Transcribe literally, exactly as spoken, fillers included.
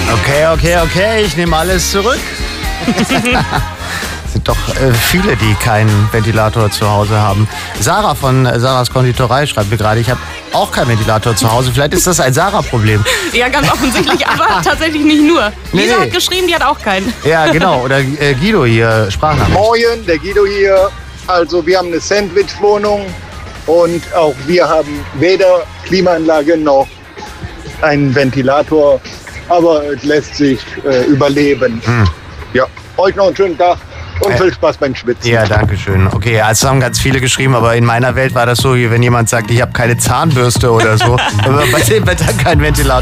Okay, okay, okay, ich nehme alles zurück. Es sind doch äh, viele, die keinen Ventilator zu Hause haben. Sarah von äh, Sarahs Konditorei schreibt mir gerade, ich habe auch keinen Ventilator zu Hause. Vielleicht ist das ein Sarah-Problem. Ja, ganz offensichtlich, aber tatsächlich nicht nur. Nee, Lisa nee. hat geschrieben, die hat auch keinen. Ja, genau. Oder äh, Guido hier, Sprachnachricht. Moin, der Guido hier. Also wir haben eine Sandwich-Wohnung und auch wir haben weder Klimaanlage noch einen Ventilator, aber es lässt sich äh, überleben. Hm. Ja, euch noch einen schönen Tag und Äh, viel Spaß beim Schwitzen. Ja, danke schön. Okay, also haben ganz viele geschrieben, aber in meiner Welt war das so, wie wenn jemand sagt, ich habe keine Zahnbürste oder so, aber bei dem Wetter kein Ventilator.